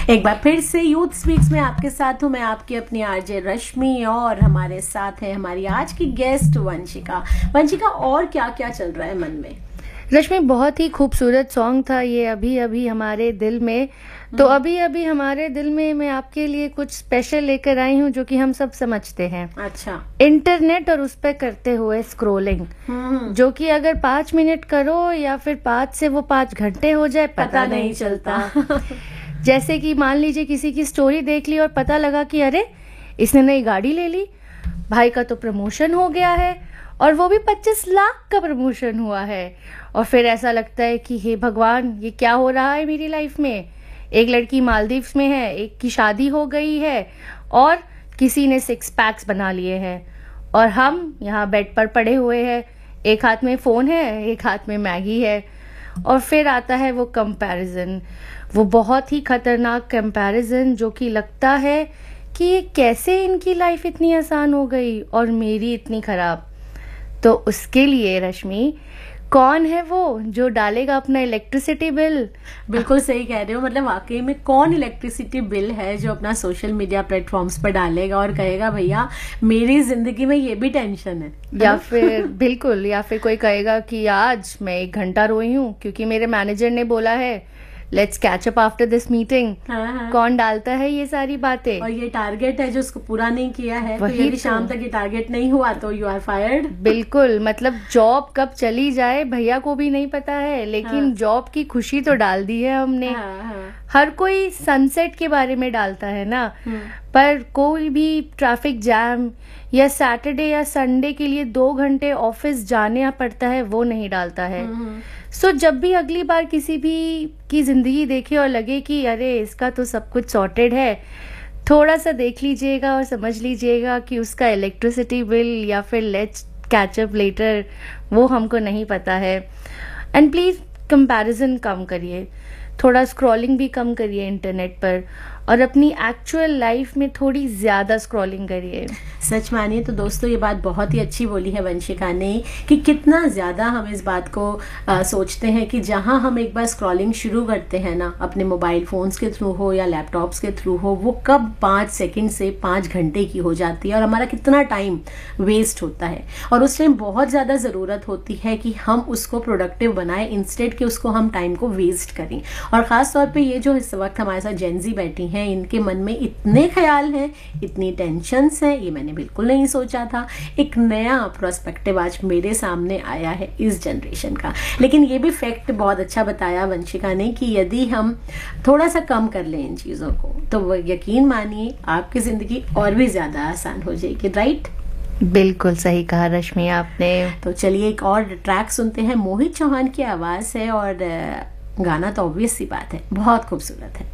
एक बार फिर से यूथ स्पीक्स में आपके साथ हूँ मैं, आपकी अपनी आरजे रश्मि, और हमारे साथ है हमारी आज की गेस्ट वंशिका। वंशिका, और क्या क्या चल रहा है मन में? रश्मि, बहुत ही खूबसूरत सॉन्ग था ये, अभी अभी हमारे दिल में। तो अभी अभी हमारे दिल में मैं आपके लिए कुछ स्पेशल लेकर आई हूँ जो कि हम सब समझते हैं। अच्छा। इंटरनेट और उस पर करते हुए स्क्रोलिंग, जो कि अगर 5 मिनट करो या फिर 5 से वो 5 घंटे हो जाए पता नहीं चलता। जैसे कि मान लीजिए किसी की स्टोरी देख ली और पता लगा कि अरे इसने नई गाड़ी ले ली, भाई का तो प्रमोशन हो गया है, और वो भी 25 लाख का प्रमोशन हुआ है। और फिर ऐसा लगता है कि हे भगवान, ये क्या हो रहा है मेरी लाइफ में। एक लड़की मालदीव्स में है, एक की शादी हो गई है, और किसी ने 6 पैक्स बना लिए हैं, और हम यहाँ बेड पर पड़े हुए हैं। एक हाथ में फ़ोन है, एक हाथ में मैगी है। और फिर आता है वो कंपैरिजन, वो बहुत ही खतरनाक कंपैरिजन, जो कि लगता है कि ये कैसे इनकी लाइफ इतनी आसान हो गई और मेरी इतनी खराब। तो उसके लिए रश्मि, कौन है वो जो डालेगा अपना इलेक्ट्रिसिटी बिल? बिल्कुल सही कह रहे हो। मतलब वाकई में कौन इलेक्ट्रिसिटी बिल है जो अपना सोशल मीडिया प्लेटफॉर्म्स पर डालेगा और कहेगा भैया मेरी जिंदगी में ये भी टेंशन है। या फिर बिल्कुल, या फिर कोई कहेगा कि आज मैं 1 घंटा रोई हूँ क्योंकि मेरे मैनेजर ने बोला है let's catch up after this meeting. कौन डालता है ये सारी बातें? और ये टारगेट है जो उसको पूरा नहीं किया है, तो वही यदि शाम तक ये टारगेट नहीं हुआ तो यू आर फायर्ड। बिल्कुल, मतलब जॉब कब चली जाए भैया को भी नहीं पता है, लेकिन जॉब की खुशी तो डाल दी है हमने। हर कोई सनसेट के बारे में डालता है ना, पर कोई भी ट्रैफिक जैम या सैटरडे या संडे के लिए 2 घंटे ऑफिस जाने पड़ता है वो नहीं डालता है। सो जब भी अगली बार किसी भी की जिंदगी देखे और लगे कि अरे इसका तो सब कुछ सॉर्टेड है, थोड़ा सा देख लीजिएगा और समझ लीजिएगा कि उसका इलेक्ट्रिसिटी बिल या फिर लेट्स कैच अप लेटर वो हमको नहीं पता है। एंड प्लीज कंपैरिजन कम करिए, थोड़ा स्क्रॉलिंग भी कम करिए इंटरनेट पर, और अपनी एक्चुअल लाइफ में थोड़ी ज्यादा स्क्रॉलिंग करिए। सच मानिए तो दोस्तों, ये बात बहुत ही अच्छी बोली है वंशिका ने कि कितना ज़्यादा हम इस बात को सोचते हैं कि जहां हम एक बार स्क्रॉलिंग शुरू करते हैं ना, अपने मोबाइल फोन्स के थ्रू हो या लैपटॉप्स के थ्रू हो, वो कब 5 सेकंड से 5 घंटे की हो जाती है और हमारा कितना टाइम वेस्ट होता है। और उस टाइम बहुत ज़्यादा ज़रूरत होती है कि हम उसको प्रोडक्टिव बनाएं इंस्टेड कि उसको हम टाइम को वेस्ट करें। और ख़ास तौर पर ये जो इस वक्त हमारे साथ जेनजी बैठी हैं, इनके मन में इतने ख्याल हैं, इतनी टेंशन्स हैं, ये मैंने बिल्कुल नहीं सोचा था। एक नया प्रोस्पेक्टिव आज मेरे सामने आया है इस जनरेशन का। लेकिन ये भी फैक्ट बहुत अच्छा बताया वंशिका ने कि यदि हम थोड़ा सा कम कर लें इन चीज़ों को, तो वो यकीन मानिए आपकी ज़िंदगी और भी ज़्यादा आसान हो जाएगी। राइट? बिल्कुल सही कहा रश्मि आपने। तो चलिए एक और ट्रैक सुनते हैं। मोहित चौहान की आवाज़ है और गाना तो ऑब्वियस सी बात है बहुत खूबसूरत है।